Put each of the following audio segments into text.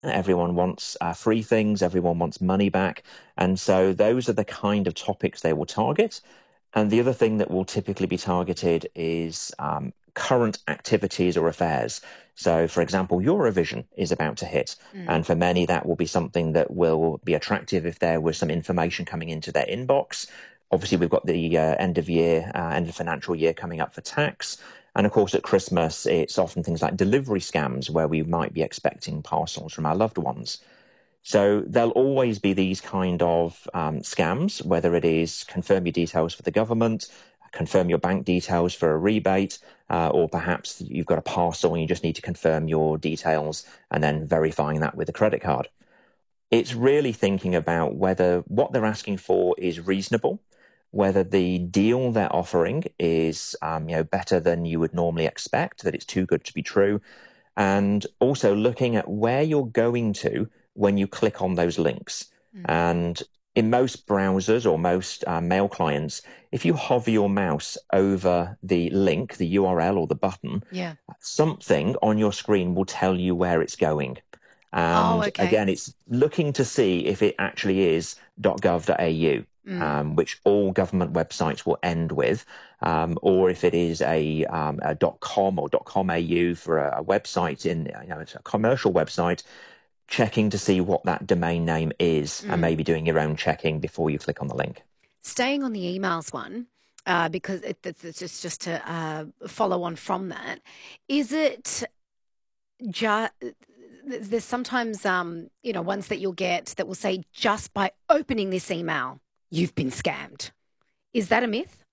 Everyone wants free things. Everyone wants money back. And so those are the kind of topics they will target. And the other thing that will typically be targeted is current activities or affairs. So, for example, Eurovision is about to hit. And for many, that will be something that will be attractive if there was some information coming into their inbox. Obviously, we've got the end of financial year coming up for tax. And of course, at Christmas, it's often things like delivery scams where we might be expecting parcels from our loved ones. So there'll always be these kind of scams, whether it is confirm your details for the government, confirm your bank details for a rebate, or perhaps you've got a parcel and you just need to confirm your details and then verifying that with a credit card. It's really thinking about whether what they're asking for is reasonable, whether the deal they're offering is better than you would normally expect, that it's too good to be true, and also looking at where you're going to when you click on those links. And in most browsers or most mail clients, if you hover your mouse over the link, the URL or the button, Yeah. something on your screen will tell you where it's going. Oh, And okay. again, it's looking to see if it actually is .gov.au. Which all government websites will end with, or if it is a .com or .com.au for a website it's a commercial website, checking to see what that domain name is and maybe doing your own checking before you click on the link. Staying on the emails one, because it's just to follow on from that, is it just there's sometimes ones that you'll get that will say just by opening this email you've been scammed. Is that a myth?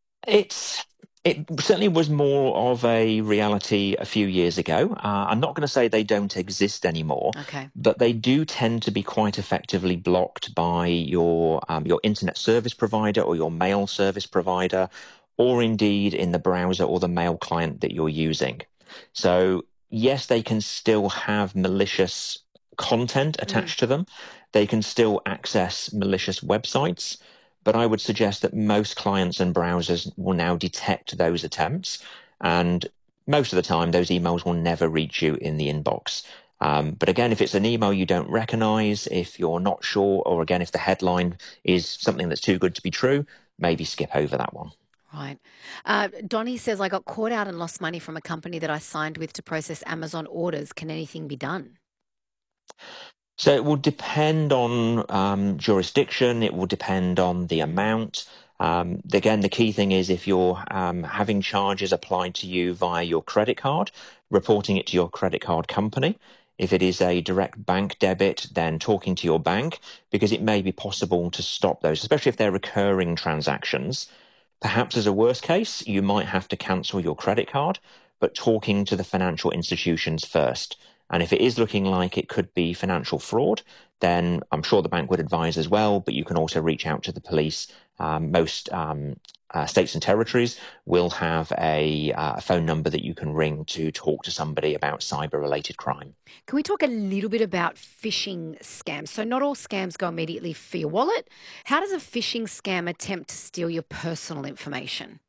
It certainly was more of a reality a few years ago. I'm not going to say they don't exist anymore, Okay. but they do tend to be quite effectively blocked by your internet service provider or your mail service provider, or indeed in the browser or the mail client that you're using. So yes, they can still have malicious content attached to them. They can still access malicious websites. But I would suggest that most clients and browsers will now detect those attempts. And most of the time, those emails will never reach you in the inbox. But again, if it's an email you don't recognize, if you're not sure, or again, if the headline is something that's too good to be true, maybe skip over that one. Right. Donnie says, I got caught out and lost money from a company that I signed with to process Amazon orders. Can anything be done? So it will depend on jurisdiction. It will depend on the amount. Again, the key thing is if you're having charges applied to you via your credit card, reporting it to your credit card company. If it is a direct bank debit, then talking to your bank, because it may be possible to stop those, especially if they're recurring transactions. Perhaps as a worst case, you might have to cancel your credit card, but talking to the financial institutions first. And if it is looking like it could be financial fraud, then I'm sure the bank would advise as well, but you can also reach out to the police. Most states and territories will have a phone number that you can ring to talk to somebody about cyber-related crime. Can we talk a little bit about phishing scams? So, not all scams go immediately for your wallet. How does a phishing scam attempt to steal your personal information?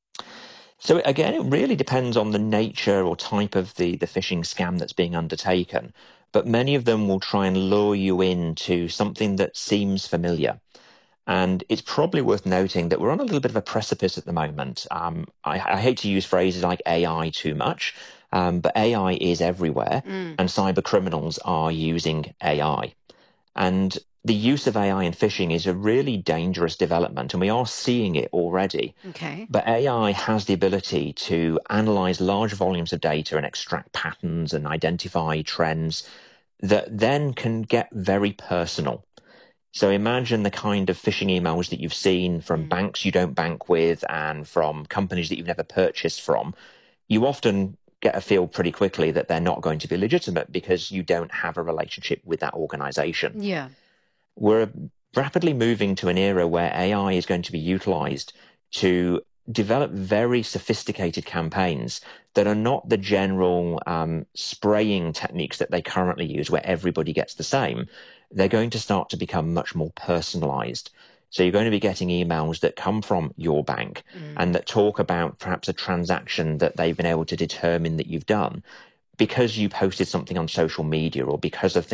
So again, it really depends on the nature or type of the phishing scam that's being undertaken. But many of them will try and lure you into something that seems familiar. And it's probably worth noting that we're on a little bit of a precipice at the moment. I hate to use phrases like AI too much, but AI is everywhere, Mm, and cyber criminals are using AI. And the use of AI in phishing is a really dangerous development, and we are seeing it already. okay. But AI has the ability to analyze large volumes of data and extract patterns and identify trends that then can get very personal. So imagine the kind of phishing emails that you've seen from Mm, banks you don't bank with and from companies that you've never purchased from. You often get a feel pretty quickly that they're not going to be legitimate because you don't have a relationship with that organization. yeah. We're rapidly moving to an era where AI is going to be utilized to develop very sophisticated campaigns that are not the general spraying techniques that they currently use, where everybody gets the same. They're going to start to become much more personalized. So you're going to be getting emails that come from your bank Mm. and that talk about perhaps a transaction that they've been able to determine that you've done because you posted something on social media or because of